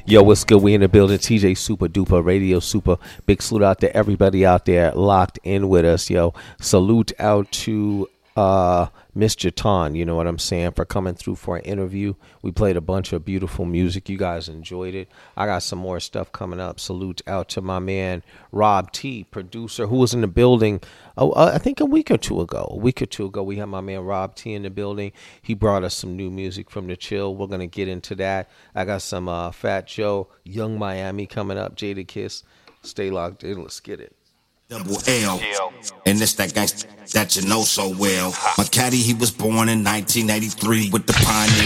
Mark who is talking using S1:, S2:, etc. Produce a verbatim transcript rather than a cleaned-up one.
S1: Yo, what's good? We in the building. T J Super Duper Radio Super. Big salute out to everybody out there locked in with us. Yo, salute out to uh, Mister Ton. You know what I'm saying? For coming through for an interview. We played a bunch of beautiful music. You guys enjoyed it. I got some more stuff coming up. Salute out to my man Rob T, producer, who was in the building. Oh, uh, I think a week or two ago. A week or two ago, we had my man Rob T in the building. He brought us some new music from the chill. We're gonna get into that. I got some uh, Fat Joe, Young Miami coming up. Jada Kiss. Stay locked in. Let's get it.
S2: Double L, and it's that gangsta that you know so well. My caddy, he was born in nineteen eighty-three with the Pioneer